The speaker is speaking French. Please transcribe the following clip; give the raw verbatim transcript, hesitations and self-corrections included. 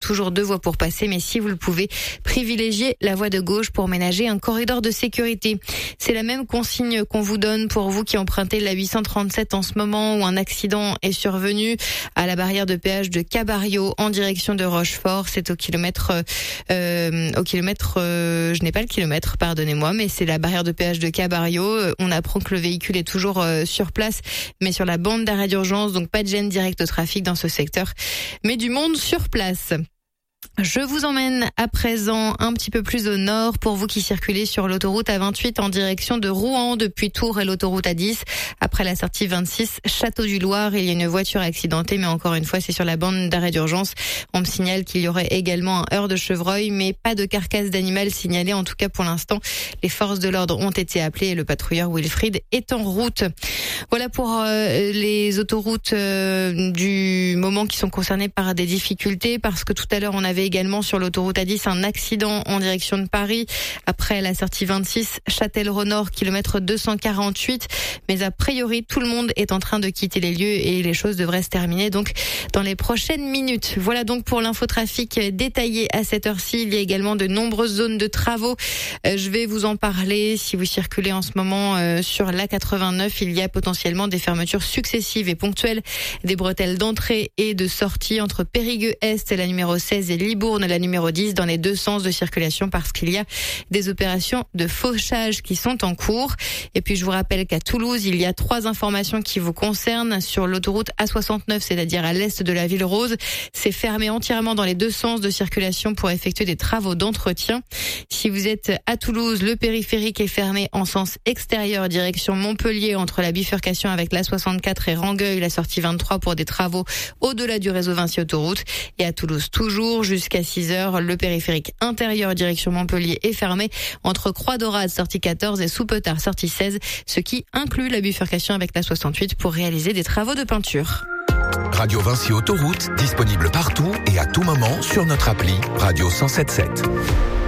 toujours deux voies pour passer, mais si vous le pouvez, privilégiez la voie de gauche pour ménager un corridor de sécurité. C'est la même consigne qu'on vous donne pour vous qui empruntez la huit cent trente-sept en ce moment où un accident est survenu à la barrière de péage de Cabario en direction de Rochefort. C'est au kilomètre, euh, au kilomètre, euh, je n'ai pas le kilomètre, pardonnez-moi, mais c'est la barrière de péage de Cabario. On apprend que le véhicule est toujours euh, sur place, mais sur la bande d'arrêt d'urgence, donc pas de gêne directe au trafic dans ce secteur, mais du monde sur place. Je vous emmène à présent un petit peu plus au nord pour vous qui circulez sur l'autoroute A vingt-huit en direction de Rouen depuis Tours et l'autoroute A dix. Après la sortie vingt-six, Château-du-Loir, il y a une voiture accidentée, mais encore une fois, c'est sur la bande d'arrêt d'urgence. On me signale qu'il y aurait également un heurt de chevreuil, mais pas de carcasse d'animal signalée. En tout cas, pour l'instant, les forces de l'ordre ont été appelées et le patrouilleur Wilfried est en route. Voilà pour euh, les autoroutes euh, du moment qui sont concernées par des difficultés, parce que tout à l'heure, on avait également sur l'autoroute A dix un accident en direction de Paris après la sortie vingt-six, Châtellerault-Nord, kilomètre deux cent quarante-huit. Mais a priori, tout le monde est en train de quitter les lieux et les choses devraient se terminer donc dans les prochaines minutes. Voilà donc pour l'infotrafic détaillé à cette heure-ci. Il y a également de nombreuses zones de travaux. Euh, je vais vous en parler. Si vous circulez en ce moment euh, sur l'A quatre-vingt-neuf, il y a potentiellement des fermetures successives et ponctuelles des bretelles d'entrée et de sortie entre Périgueux-Est, la numéro seize, et Libourne, la numéro dix, dans les deux sens de circulation parce qu'il y a des opérations de fauchage qui sont en cours. Et puis je vous rappelle qu'à Toulouse, il y a trois informations qui vous concernent. Sur l'autoroute A soixante-neuf, c'est-à-dire à l'est de la ville rose, c'est fermé entièrement dans les deux sens de circulation pour effectuer des travaux d'entretien. Si vous êtes à Toulouse, le périphérique est fermé en sens extérieur, direction Montpellier, entre la bifurcation avec l'A soixante-quatre et Rangueil, la sortie vingt-trois, pour des travaux au-delà du réseau Vinci Autoroute. Et à Toulouse, toujours, jusqu'à six heures, le périphérique intérieur direction Montpellier est fermé entre Croix-Dorade, sortie quatorze, et Soupetard, sortie seize, ce qui inclut la bifurcation avec la soixante-huit pour réaliser des travaux de peinture. Radio Vinci Autoroute, disponible partout et à tout moment sur notre appli Radio cent sept sept.